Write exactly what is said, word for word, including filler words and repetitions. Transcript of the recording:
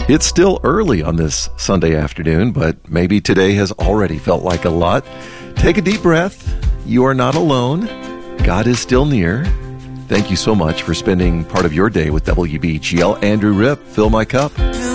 It's still early on this Sunday afternoon, but maybe today has already felt like a lot. Take a deep breath. You are not alone. God is still near. Thank you so much for spending part of your day with W B G L. Andrew Ripp, Fill My Cup.